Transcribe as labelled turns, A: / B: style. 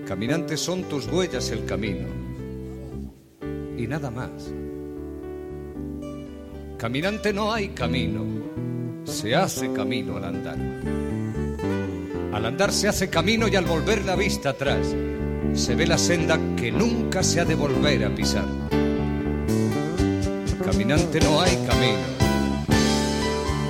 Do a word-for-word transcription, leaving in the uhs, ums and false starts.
A: Caminante, son tus huellas el camino y nada más. Caminante, no hay camino, se hace camino al andar. Al andar se hace camino y al volver la vista atrás se ve la senda que nunca se ha de volver a pisar. Caminante, no hay camino,